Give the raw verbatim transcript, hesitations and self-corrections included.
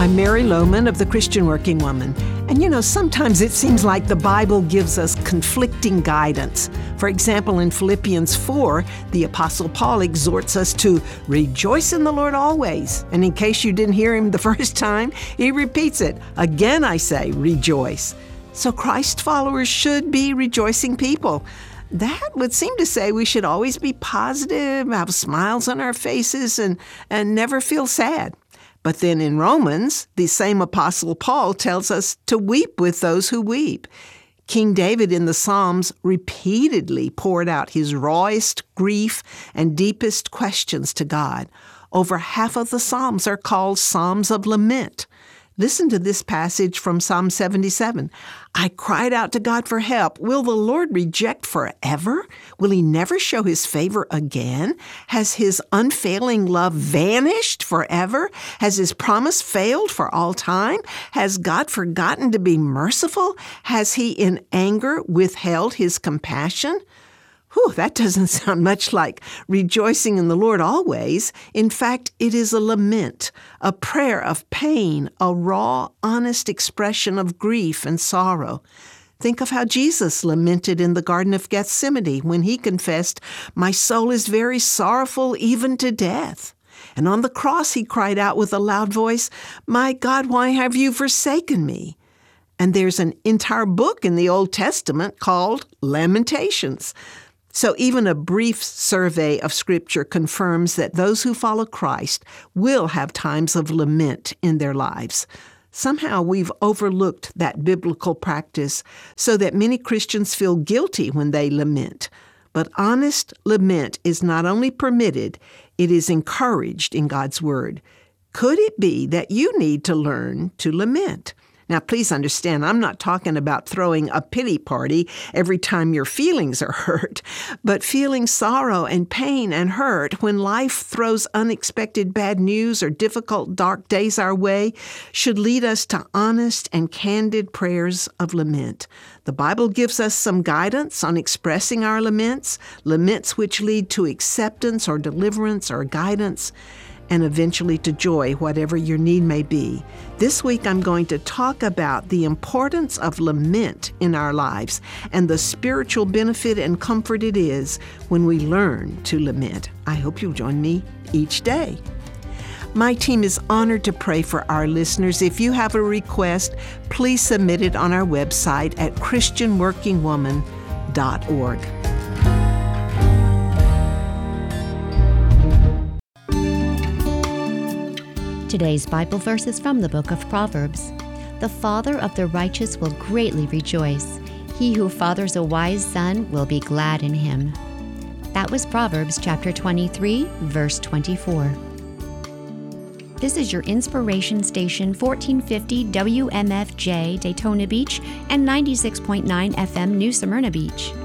I'm Mary Lohman of the Christian Working Woman. And you know, sometimes it seems like the Bible gives us conflicting guidance. For example, in Philippians four, the Apostle Paul exhorts us to rejoice in the Lord always. And in case you didn't hear him the first time, he repeats it. Again, I say, rejoice. So Christ followers should be rejoicing people. That would seem to say we should always be positive, have smiles on our faces, and, and never feel sad. But then in Romans, the same Apostle Paul tells us to weep with those who weep. King David in the Psalms repeatedly poured out his rawest grief and deepest questions to God. Over half of the Psalms are called Psalms of Lament. Listen to this passage from Psalm seventy-seven. I cried out to God for help. Will the Lord reject forever? Will he never show his favor again? Has his unfailing love vanished forever? Has his promise failed for all time? Has God forgotten to be merciful? Has he in anger withheld his compassion? Whew, that doesn't sound much like rejoicing in the Lord always. In fact, it is a lament, a prayer of pain, a raw, honest expression of grief and sorrow. Think of how Jesus lamented in the Garden of Gethsemane when he confessed, "My soul is very sorrowful, even to death." And on the cross he cried out with a loud voice, "My God, why have you forsaken me?" And there's an entire book in the Old Testament called Lamentations. So even a brief survey of Scripture confirms that those who follow Christ will have times of lament in their lives. Somehow we've overlooked that biblical practice so that many Christians feel guilty when they lament. But honest lament is not only permitted, it is encouraged in God's Word. Could it be that you need to learn to lament? Now, please understand, I'm not talking about throwing a pity party every time your feelings are hurt, but feeling sorrow and pain and hurt when life throws unexpected bad news or difficult, dark days our way should lead us to honest and candid prayers of lament. The Bible gives us some guidance on expressing our laments, laments which lead to acceptance or deliverance or guidance, and eventually to joy, whatever your need may be. This week I'm going to talk about the importance of lament in our lives and the spiritual benefit and comfort it is when we learn to lament. I hope you'll join me each day. My team is honored to pray for our listeners. If you have a request, please submit it on our website at christian working woman dot org. Today's Bible verse is from the book of Proverbs. The father of the righteous will greatly rejoice. He who fathers a wise son will be glad in him. That was Proverbs chapter twenty-three, verse twenty-four. This is your inspiration station, fourteen fifty W M F J Daytona Beach and ninety-six point nine F M New Smyrna Beach.